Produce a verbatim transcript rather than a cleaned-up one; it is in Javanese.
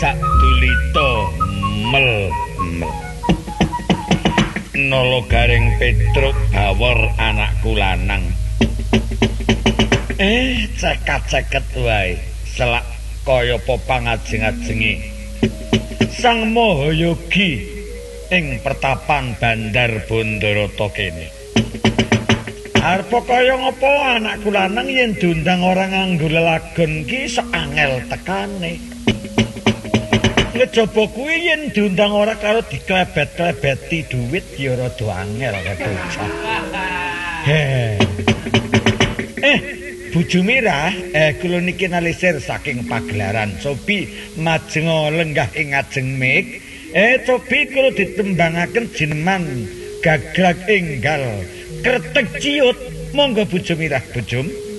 sak dulita mel mel nolo garing Petruk bawor anakku lanang. Eh cekat-ceket wae selak kaya apa pangajeng-ajengi Sang Mahayogi ing pertapan Bandar Bandarata kene. Arep kaya ngapa anakku lanang yen diundang ora nganggo lelagon ki sok angel tekane. Ngejaba kuwi yen diundang ora karo diklebet-klebeti dhuwit ya rada angel bocah. Eh, Bojo Mirah, eh kula niki nalisir saking pagelaran Cobi majeng lenggah ing ajeng mik. Eh Cobi kula ditembangaken jineman gagrag enggal kretek ciut. Monggo Bojo Mirah, Bojom.